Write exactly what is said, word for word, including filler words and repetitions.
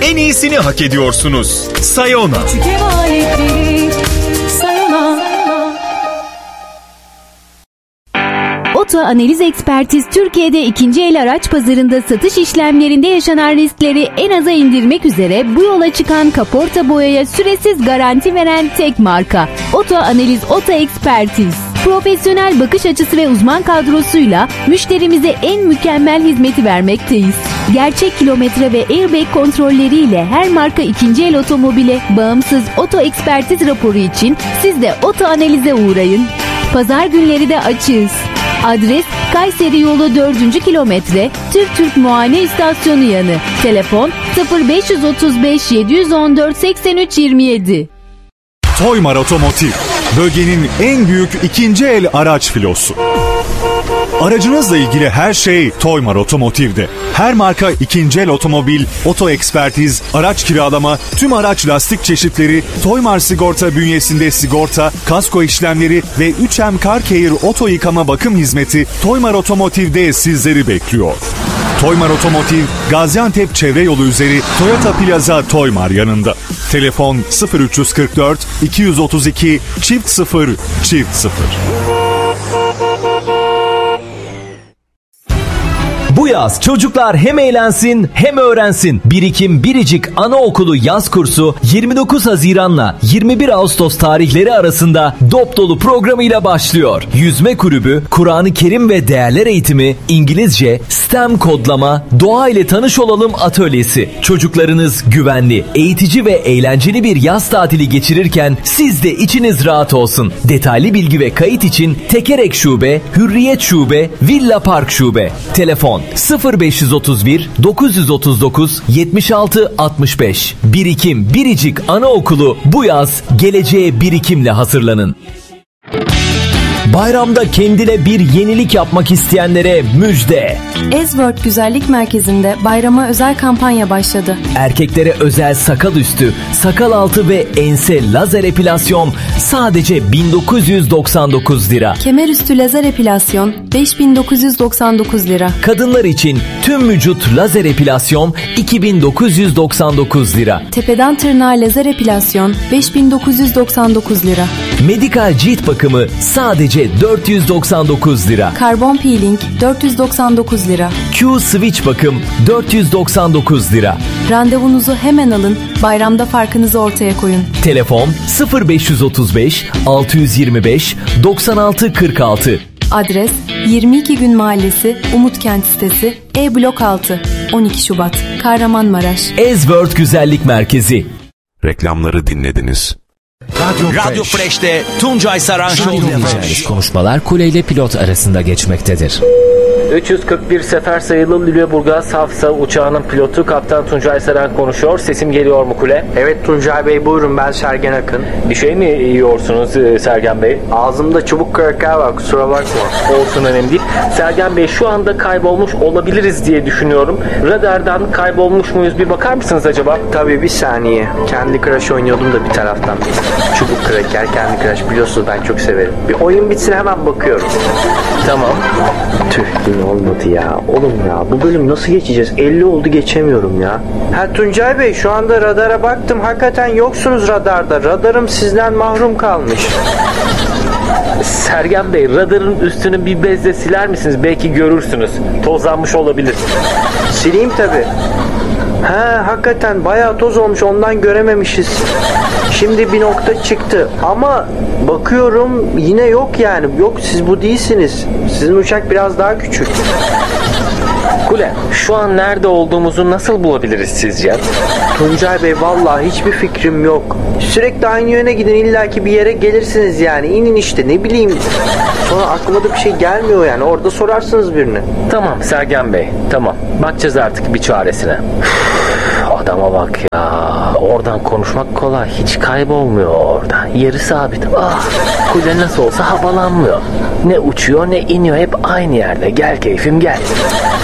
en iyisini hak ediyorsunuz. Sayona. Oto Analiz Ekspertiz Türkiye'de ikinci el araç pazarında satış işlemlerinde yaşanan riskleri en aza indirmek üzere bu yola çıkan kaporta boyaya süresiz garanti veren tek marka. Oto Analiz Oto Ekspertiz. Profesyonel bakış açısı ve uzman kadrosuyla müşterimize en mükemmel hizmeti vermekteyiz. Gerçek kilometre ve airbag kontrolleriyle her marka ikinci el otomobile bağımsız oto ekspertiz raporu için siz de Oto Analiz'e uğrayın. Pazar günleri de açığız. Adres Kayseri yolu dördüncü kilometre Türk Türk Muayene İstasyonu yanı. Telefon sıfır beş otuz beş yedi on dört seksen üç yirmi yedi. Toymar Otomotiv, bölgenin en büyük ikinci el araç filosu. Aracınızla ilgili her şey Toymar Otomotiv'de. Her marka ikinci el otomobil, oto ekspertiz, araç kiralama, tüm araç lastik çeşitleri, Toymar Sigorta bünyesinde sigorta, kasko işlemleri ve üç M Car Care oto yıkama bakım hizmeti Toymar Otomotiv'de sizleri bekliyor. Toymar Otomotiv, Gaziantep Çevre Yolu üzeri Toyota Plaza Toymar yanında. Telefon sıfır üç kırk dört iki otuz iki çift sıfır çift sıfır. Bu yaz çocuklar hem eğlensin hem öğrensin. Birikim Biricik Anaokulu yaz kursu yirmi dokuz Haziran'la yirmi bir Ağustos tarihleri arasında dop dolu programıyla başlıyor. Yüzme kulübü, Kur'an-ı Kerim ve değerler eğitimi, İngilizce, STEM kodlama, doğa ile tanış olalım atölyesi. Çocuklarınız güvenli, eğitici ve eğlenceli bir yaz tatili geçirirken siz de içiniz rahat olsun. Detaylı bilgi ve kayıt için Tekerek Şube, Hürriyet Şube, Villa Park Şube. Telefon sıfır beş otuz bir dokuz otuz dokuz yetmiş altı altmış beş. Birikim Biricik Anaokulu bu yaz geleceğe birikimle hazırlanın. Bayramda kendine bir yenilik yapmak isteyenlere müjde. Ezworld Güzellik Merkezi'nde bayrama özel kampanya başladı. Erkeklere özel sakal üstü, sakal altı ve ense lazer epilasyon sadece bin dokuz yüz doksan dokuz lira. Kemer üstü lazer epilasyon beş bin dokuz yüz doksan dokuz lira. Kadınlar için tüm vücut lazer epilasyon iki bin dokuz yüz doksan dokuz lira. Tepeden tırnağa lazer epilasyon beş bin dokuz yüz doksan dokuz lira. Medikal cilt bakımı sadece dört yüz doksan dokuz lira. Karbon peeling dört yüz doksan dokuz lira. Q Switch bakım dört yüz doksan dokuz lira. Randevunuzu hemen alın, bayramda farkınızı ortaya koyun. Telefon sıfır beş otuz beş altı yüz yirmi beş doksan altı kırk altı. Adres yirmi iki Gün Mahallesi, Umutkent sitesi, E Blok altı, on iki Şubat, Kahramanmaraş. Ezworld Güzellik Merkezi. Reklamları dinlediniz. Radyo, Radyo Fresh'te Tuncay Saran Show dinleyeceğiniz konuşmalar kule ile pilot arasında geçmektedir. üç yüz kırk bir sefer sayılı Lüleburgaz Hafsa uçağının pilotu Kaptan Tuncay Saran konuşuyor. Sesim geliyor mu kule? Evet Tuncay Bey, buyurun, ben Sergen Akın. Bir şey mi yiyorsunuz e, Sergen Bey? Ağzımda çubuk kraker var, kusura bakma. Olsun, önemli değil. Sergen Bey, şu anda kaybolmuş olabiliriz diye düşünüyorum. Radardan kaybolmuş muyuz, bir bakar mısınız acaba? Tabii, bir saniye. Kendi Crush oynuyordum da bir taraftan. Çubuk kraker, Kendi Crush, biliyorsunuz ben çok severim. Bir oyun bitsin hemen bakıyorum. Tamam. Tüh, yine olmadı ya. Oğlum ya, bu bölüm nasıl geçeceğiz? elli oldu, geçemiyorum ya. Ha Tuncay Bey, şu anda radara baktım. Hakikaten yoksunuz radarda. Radarım sizden mahrum kalmış. Sergen Bey, radarın üstünü bir bezle siler misiniz? Belki görürsünüz. Tozlanmış olabilir. Sileyim tabii. Ha, hakikaten bayağı toz olmuş, ondan görememişiz. Şimdi bir nokta çıktı ama bakıyorum yine yok yani. Yok, siz bu değilsiniz. Sizin uçak biraz daha küçük. Kule, şu an nerede olduğumuzu nasıl bulabiliriz sizce? Tuncay Bey, vallahi hiçbir fikrim yok. Sürekli aynı yöne gidin, illaki bir yere gelirsiniz yani. İnin işte, ne bileyim. Sonra aklıma da bir şey gelmiyor yani. Orada sorarsınız birine. Tamam Sergen Bey, tamam. Bakacağız artık bir çaresine. Adama bak ya. Oradan konuşmak kolay. Hiç kaybolmuyor orada. Yeri sabit. Ah, kule nasıl olsa havalanmıyor. Ne uçuyor ne iniyor. Hep aynı yerde. Gel keyfim gel.